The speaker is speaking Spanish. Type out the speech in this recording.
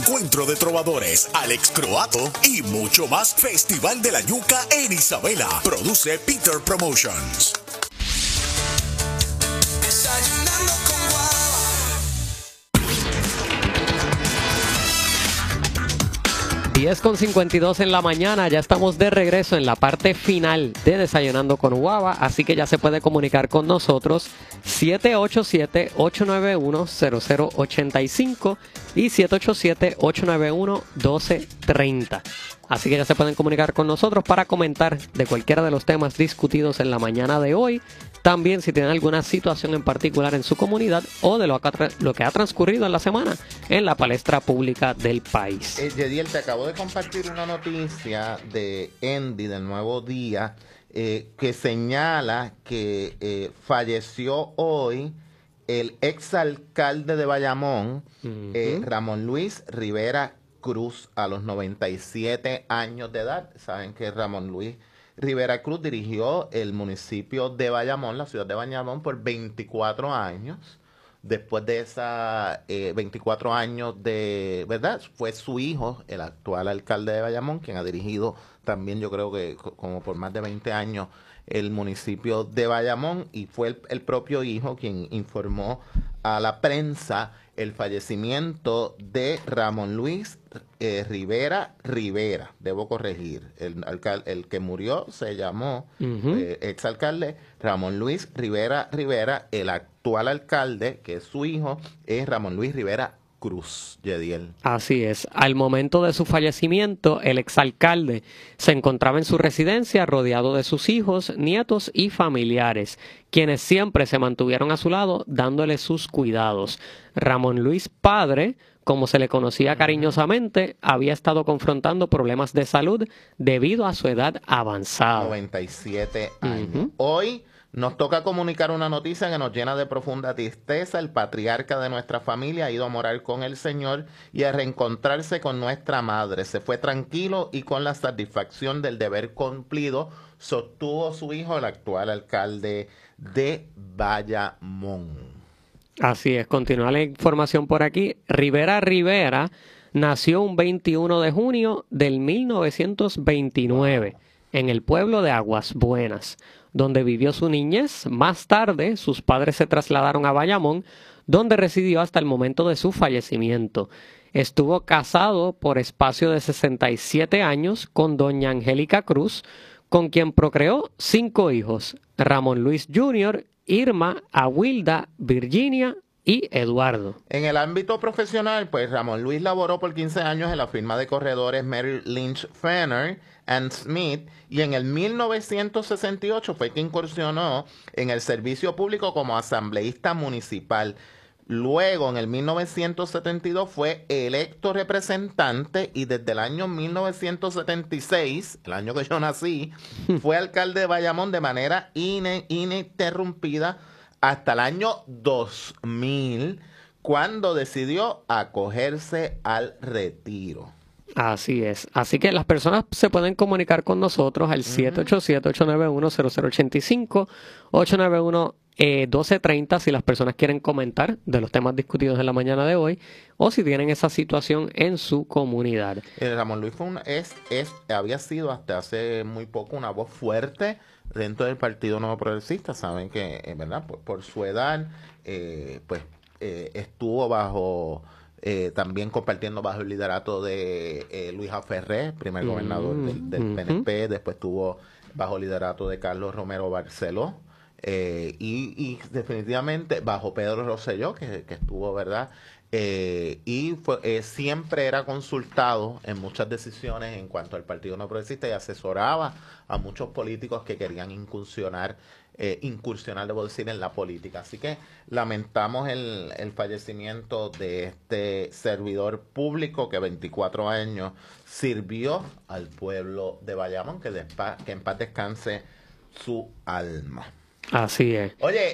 Encuentro de Trovadores, Alex Croato y mucho más. Festival de la Yuca en Isabela. Produce Peter Promotions. Desayunando con guava. 10:52 en la mañana, ya estamos de regreso en la parte final de Desayunando con Guava, así que ya se puede comunicar con nosotros 787-891-0085 y 787-891-1230. Así que ya se pueden comunicar con nosotros para comentar de cualquiera de los temas discutidos en la mañana de hoy. También si tienen alguna situación en particular en su comunidad o de lo que ha transcurrido en la semana en la palestra pública del país. Yediel, te acabo de compartir una noticia de Endy, del Nuevo Día, que señala que falleció hoy el exalcalde de Bayamón, Ramón Luis Rivera Cruz, a los 97 años de edad. Saben que Ramón Luis Rivera Cruz dirigió el municipio de Bayamón, la ciudad de Bayamón, por 24 años. Después de esa 24 años de, ¿verdad? Fue su hijo, el actual alcalde de Bayamón, quien ha dirigido también, yo creo que como por más de 20 años, el municipio de Bayamón, y fue el propio hijo quien informó a la prensa el fallecimiento de Ramón Luis Rivera, debo corregir, el que murió se llamó exalcalde Ramón Luis Rivera, el actual alcalde, que es su hijo, es Ramón Luis Rivera Cruz, Yediel. Así es. Al momento de su fallecimiento, el exalcalde se encontraba en su residencia rodeado de sus hijos, nietos y familiares, quienes siempre se mantuvieron a su lado dándole sus cuidados. Ramón Luis Padre, como se le conocía cariñosamente, había estado confrontando problemas de salud debido a su edad avanzada. 97 años. Hoy nos toca comunicar una noticia que nos llena de profunda tristeza. El patriarca de nuestra familia ha ido a morar con el Señor y a reencontrarse con nuestra madre. Se fue tranquilo y con la satisfacción del deber cumplido, sostuvo su hijo, el actual alcalde de Bayamón. Así es, continúa la información por aquí. Rivera nació un 21 de junio del 1929 en el pueblo de Aguas Buenas, donde vivió su niñez. Más tarde, sus padres se trasladaron a Bayamón, donde residió hasta el momento de su fallecimiento. Estuvo casado por espacio de 67 años con doña Angélica Cruz, con quien procreó 5 hijos: Ramón Luis Jr., Irma, Awilda, Virginia y Eduardo. En el ámbito profesional, pues Ramón Luis laboró por 15 años en la firma de corredores Merrill Lynch Fenner and Smith, y en el 1968 fue que incursionó en el servicio público como asambleísta municipal. Luego, en el 1972, fue electo representante, y desde el año 1976, el año que yo nací, fue alcalde de Bayamón de manera ininterrumpida hasta el año 2000, cuando decidió acogerse al retiro. Así es. Así que las personas se pueden comunicar con nosotros al 787-891-0085, 891-1230 si las personas quieren comentar de los temas discutidos en la mañana de hoy o si tienen esa situación en su comunidad. Ramón Luis fue había sido hasta hace muy poco una voz fuerte dentro del Partido Nuevo Progresista. Saben que, ¿verdad? Por su edad, estuvo bajo... también compartiendo bajo el liderato de Luis Aferré, primer gobernador del PNP, después estuvo bajo el liderato de Carlos Romero Barceló, y definitivamente bajo Pedro Rosselló, que estuvo, ¿verdad? Siempre era consultado en muchas decisiones en cuanto al Partido No Progresista y asesoraba a muchos políticos que querían incursionar, debo decir, en la política. Así que lamentamos el fallecimiento de este servidor público que 24 años sirvió al pueblo de Bayamón, que en paz descanse su alma. Así es. Oye,